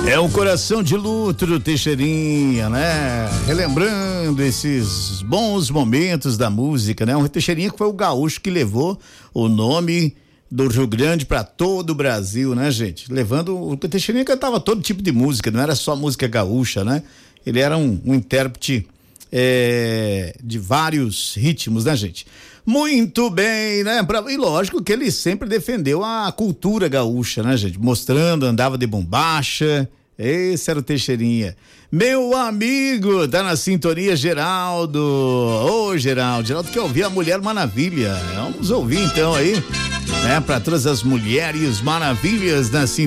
É o coração de luto do Teixeirinha, né? Relembrando esses bons momentos da música, né? O Teixeirinha que foi o gaúcho que levou o nome do Rio Grande para todo o Brasil, né, gente? Levando, o Teixeirinha cantava todo tipo de música, não era só música gaúcha, né? Ele era um intérprete de vários ritmos, né, gente? Muito bem, né? E lógico que ele sempre defendeu a cultura gaúcha, né, gente? Mostrando, andava de bombacha. Esse era o Teixeirinha. Meu amigo, tá na sintonia, Geraldo. Ô, Geraldo quer ouvir a Mulher Maravilha. Vamos ouvir então aí, né? Pra todas as mulheres maravilhas na sintonia.